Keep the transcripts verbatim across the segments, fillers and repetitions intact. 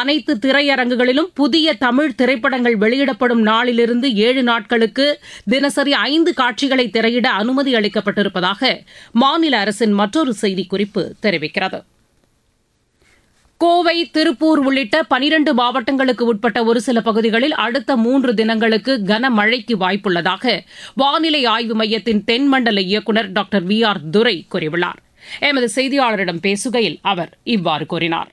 அனைத்து திரையரங்குகளிலும் புதிய தமிழ் திரைப்படங்கள் வெளியிடப்படும் நாளிலிருந்து ஏழு நாட்களுக்கு தினசரி ஐந்து காட்சிகளை திரையிட அனுமதி அளிக்கப்பட்டிருப்பதாக மாநில அரசின் மற்றொரு செய்திக்குறிப்பு தெரிவிக்கிறது. கோவை, திருப்பூர் உள்ளிட்ட பனிரண்டு மாவட்டங்களுக்கு உட்பட்ட ஒரு சில பகுதிகளில் அடுத்த மூன்று தினங்களுக்கு கனமழைக்கு வாய்ப்புள்ளதாக வானிலை ஆய்வு மையத்தின் தென்மண்டல இயக்குநர் டாக்டர் வி ஆர் துரை கூறியுள்ளார். எமது செய்தியாளரிடம் பேசுகையில் அவர் இவ்வாறு கூறினார்.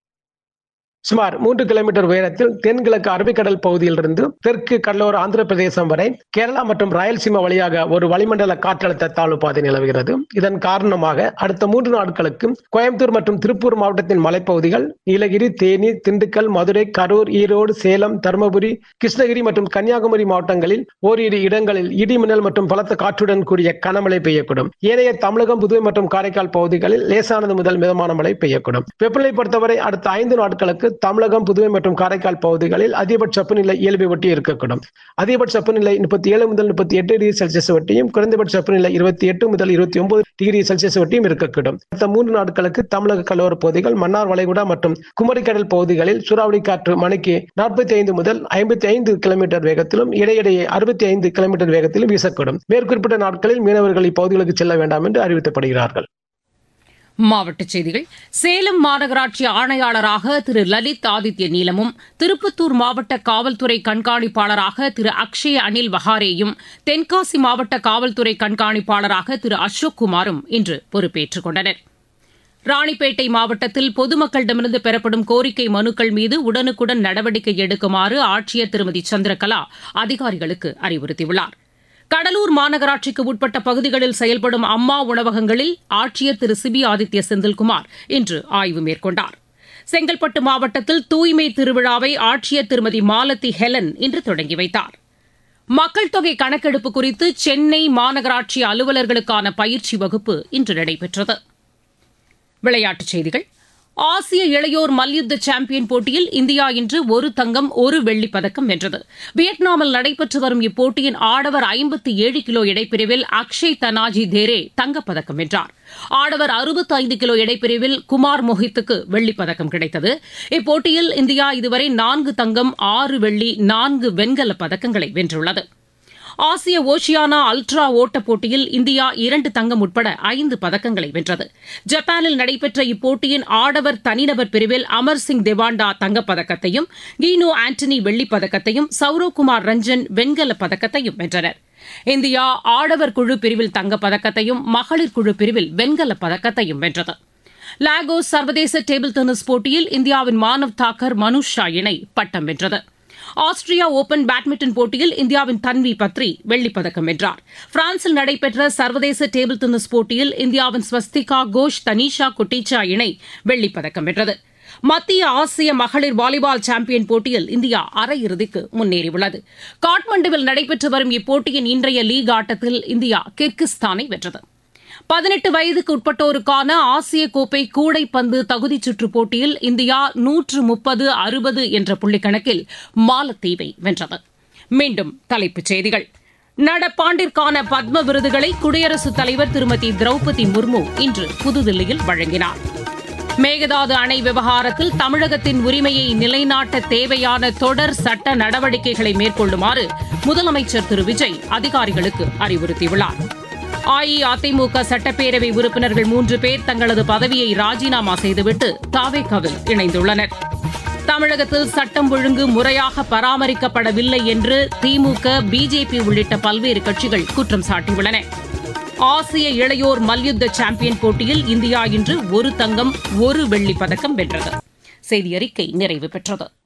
சுமார் மூன்று கிலோமீட்டர் உயரத்தில் தென்கிழக்கு அரபிக்கடல் பகுதியிலிருந்து தெற்கு கடலோர ஆந்திர பிரதேசம் வரை கேரளா மற்றும் ராயல்சீமா வழியாக ஒரு வளிமண்டல காற்றழுத்த தாழ்வு பாதை நிலவுகிறது. இதன் காரணமாக அடுத்த மூன்று நாட்களுக்கு கோயம்புத்தூர் மற்றும் திருப்பூர் மாவட்டத்தின் மலைப்பகுதிகள், நீலகிரி, தேனி, திண்டுக்கல், மதுரை, கரூர், ஈரோடு, சேலம், தருமபுரி, கிருஷ்ணகிரி மற்றும் கன்னியாகுமரி மாவட்டங்களில் ஓரிரு இடங்களில் இடி மின்னல் மற்றும் பலத்த காற்றுடன் கூடிய கனமழை பெய்யக்கூடும். ஏனைய தமிழகம், புதுவை மற்றும் காரைக்கால் பகுதிகளில் லேசானது முதல் மிதமான மழை பெய்யக்கூடும். வெப்பநிலை பொறுத்தவரை அடுத்த ஐந்து நாட்களுக்கு தமிழகம், புதுவை மற்றும் காரைக்கால் பகுதிகளில் அதிகபட்ச வெப்பநிலை இயல்பை ஒட்டி இருக்கக்கூடும். அதிகபட்ச வெப்பநிலை முப்பத்தி ஏழு முதல் முப்பத்தி எட்டு டிகிரி செல்சியஸ் ஒட்டியும், குறைந்தபட்ச வெப்பநிலை இருபத்தி எட்டு முதல் இருபத்தி ஒன்பது டிகிரி செல்சியஸ் ஒட்டியும் இருக்கக்கூடும். அடுத்த மூன்று நாட்களுக்கு தமிழக கடலோர பகுதிகள், மன்னார் வளைகுடா மற்றும் குமரிக்கடல் பகுதிகளில் சூறாவளி காற்று மணிக்கு நாற்பத்தி ஐந்து முதல் ஐம்பத்தி ஐந்து கிலோமீட்டர் வேகத்திலும், இடையிடையே அறுபத்தி ஐந்து கிலோமீட்டர் வேகத்திலும் வீசக்கூடும். மேற்குறிப்பிட்ட நாட்களில் மீனவர்கள் இப்பகுதிகளுக்கு செல்ல வேண்டாம் என்று அறிவிக்கப்படுகிறார்கள். மாவட்டச் செய்திகள். சேலம் மாநகராட்சி ஆணையாளராக திரு லலித் ஆதித்ய நீலமும், திருப்பத்தூர் மாவட்ட காவல்துறை கண்காணிப்பாளராக திரு அக்ஷய அனில் வஹாரேயும், தென்காசி மாவட்ட காவல்துறை கண்காணிப்பாளராக திரு அசோக் குமாரும் இன்று பொறுப்பேற்றுக் கொண்டனர். ராணிப்பேட்டை மாவட்டத்தில் பொதுமக்களிடமிருந்து பெறப்படும் கோரிக்கை மனுக்கள் மீது உடனுக்குடன் நடவடிக்கை எடுக்குமாறு ஆட்சியர் திருமதி சந்திரகலா அதிகாரிகளுக்கு அறிவுறுத்தியுள்ளார். கடலூர் மாநகராட்சிக்கு உட்பட்ட பகுதிகளில் செயல்படும் அம்மா உணவகங்களில் ஆட்சியர் திரு சிபி ஆதித்ய செந்தில்குமார் இன்று ஆய்வு மேற்கொண்டார். செங்கல்பட்டு மாவட்டத்தில் தூய்மை திருவிழாவை ஆட்சியர் திருமதி மாலதி ஹெலன் இன்று தொடங்கி வைத்தார். மக்கள் தொகை கணக்கெடுப்பு குறித்து சென்னை மாநகராட்சி அலுவலர்களுக்கான பயிற்சி வகுப்பு இன்று நடைபெற்றது. விளையாட்டுச் செய்திகள். ஆசிய இளையோர் மல்யுத்த சாம்பியன் போட்டியில் இந்தியா இன்று ஒரு தங்கம், ஒரு வெள்ளிப் பதக்கம் வென்றது. வியட்நாமில் நடைபெற்று வரும் இப்போட்டியின் ஆடவர் ஐம்பத்தி ஏழு கிலோ எடைப்பிரிவில் அக்ஷய் தனாஜி தேரே தங்கப்பதக்கம் வென்றார். ஆடவர் அறுபத்தி ஐந்து கிலோ எடைப்பிரிவில் குமார் மொஹித்துக்கு வெள்ளிப் பதக்கம் கிடைத்தது. இப்போட்டியில் இந்தியா இதுவரை நான்கு தங்கம், ஆறு வெள்ளி, நான்கு வெண்கலப் பதக்கங்களை வென்றுள்ளது. ஆசிய ஓஷியானா அல்ட்ரா ஓட்டப் போட்டியில் இந்தியா இரண்டு தங்கம் உட்பட ஐந்து பதக்கங்களை வென்றது. ஜப்பானில் நடைபெற்ற இப்போட்டியின் ஆடவர் தனிநபர் பிரிவில் அமர்சிங் தேவாண்டா தங்கப்பதக்கத்தையும், கீனோ ஆண்டனி வெள்ளிப் பதக்கத்தையும், சௌரவ்குமார் ரஞ்சன் வெண்கலப் பதக்கத்தையும் வென்றனர். இந்தியா ஆடவர் குழு பிரிவில் தங்கப்பதக்கத்தையும், மகளிர் குழு பிரிவில் வெண்கலப் பதக்கத்தையும் வென்றது. லாகோஸ் சர்வதேச டேபிள் டென்னிஸ் போட்டியில் இந்தியாவின் மானவ் தாக்கர், மனுஷ் ஷா இணை பட்டம் வென்றது. ஆஸ்திரியா ஓபன் பேட்மிண்டன் போட்டியில் இந்தியாவின் தன்வி பத்ரி வெள்ளிப் பதக்கம் வென்றார். பிரான்சில் நடைபெற்ற சர்வதேச டேபிள் டென்னிஸ் போட்டியில் இந்தியாவின் ஸ்வஸ்திகா கோஷ், தனிஷா குட்டிச்சா இணை வெள்ளிப் பதக்கம் வென்றது. மத்திய ஆசிய மகளிர் வாலிபால் சாம்பியன் போட்டியில் இந்தியா அரையிறுதிக்கு முன்னேறியுள்ளது. காட்மண்டுவில் நடைபெற்று வரும் இப்போட்டியின் இன்றைய லீக் ஆட்டத்தில் இந்தியா கிர்கிஸ்தானை வென்றது. பதினெட்டு வயதுக்கு உட்பட்டோருக்கான ஆசிய கோப்பை கூடைப்பந்து தகுதிச் சுற்றுப் போட்டியில் இந்தியா நூற்று முப்பது அறுபது என்ற புள்ளிக்கணக்கில் மாலத்தீவை வென்றது. மீண்டும் தலைப்புச் செய்திகள். நடப்பாண்டிற்கான பத்ம விருதுகளை குடியரசுத் தலைவர் திருமதி திரௌபதி முர்மு இன்று புதுதில்லியில் வழங்கினார். மேகதாது அணை விவகாரத்தில் தமிழகத்தின் உரிமையை நிலைநாட்ட தேவையான தொடர் சட்ட நடவடிக்கைகளை மேற்கொள்ளுமாறு முதலமைச்சர் திரு விஜய் அதிகாரிகளுக்கு அறிவுறுத்தியுள்ளார். அஇஅதிமுக சட்டப்பேரவை உறுப்பினர்கள் மூன்று பேர் தங்களது பதவியை ராஜினாமா செய்துவிட்டு தாவேகாவில் இணைந்துள்ளனர். தமிழகத்தில் சட்டம் ஒழுங்கு முறையாக பராமரிக்கப்படவில்லை என்று திமுக, பிஜேபி உள்ளிட்ட பல்வேறு கட்சிகள் குற்றம் சாட்டியுள்ளன. ஆசிய இளையோர் மல்யுத்த சாம்பியன் போட்டியில் இந்தியா இன்று ஒரு தங்கம், ஒரு வெள்ளிப் பதக்கம் வென்றது. செய்தி அறிக்கை நிறைவு பெற்றது.